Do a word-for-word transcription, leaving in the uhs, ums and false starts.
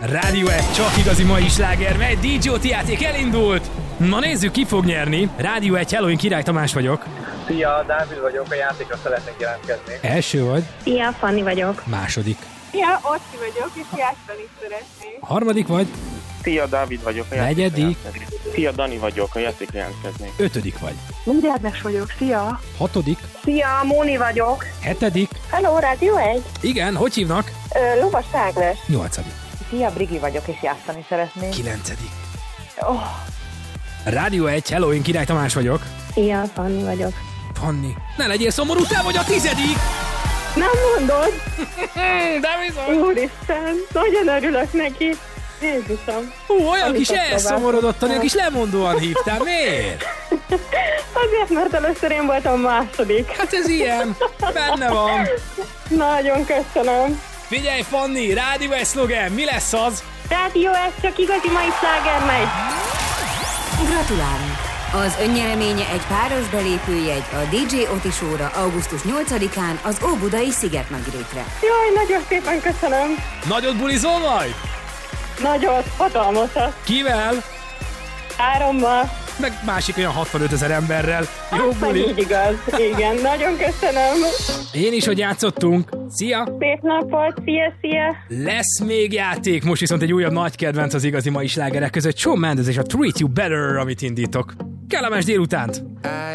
Rádió egy csak igazi mai sláger, mely dé jé o té játék elindult! Na nézzük, ki fog nyerni. Rádió egy, hello, én Király Tamás vagyok. Szia, Dávid vagyok, a játékra szeretnék jelentkezni. Első vagy? Szia, Fanni vagyok. Második. Szia, Orsi vagyok, és játszani szeretnék. Harmadik vagy? Szia, Dávid vagyok, a játékra Negyedik. jelentkezni. Szia, Dani vagyok, a játékra jelentkezni. Ötödik vagy? Úgy Ágnes vagyok, szia. Hatodik. Szia, Móni vagyok. Hetedik. Hello, Rádió egy. Igen, hogy hívnak? Ö, Lovas Ágnes. Nyolcadik. Szia, Brigi vagyok, és játszani szeretnék. Kilencedik. Oh. Rádió egy, hello, én Király Tamás vagyok. Szia, Fanni vagyok. Fanni, ne legyél szomorú, te vagy a tizedik! Nem mondod? De bizony! Úristen, nagyon örülök neki. Jézusom. Hú, olyan Amit kis ott elszomorodott, olyan kis lemondóan hívtál, miért? Azért, mert először én voltam második. Hát ez ilyen, benne van. Nagyon köszönöm. Figyelj, Fanni, Rádió egy szlogen, mi lesz az? Rádió ez csak igazi mai sláger megy. Gratulálunk! Az önnyereménye egy páros belépőjegy a dé jé o té Show-ra augusztus nyolcadikán az Óbudai Szigetnagyrétre. Jaj, nagyon szépen köszönöm. Nagyot bulizol majd? Nagyon hatalmasat. Kivel? Hárommal. Meg másik olyan hatvanöt ezer emberrel. Jó Meg buli. így igaz. Igen, nagyon köszönöm. Én is, hogy játszottunk. Szia! Szép napot, szia, szia. Lesz még játék, most viszont egy újabb nagy kedvenc az igazi mai slágerek között. Shawn Mendes és a Treat You Better, amit indítok. Kellemes délutánt!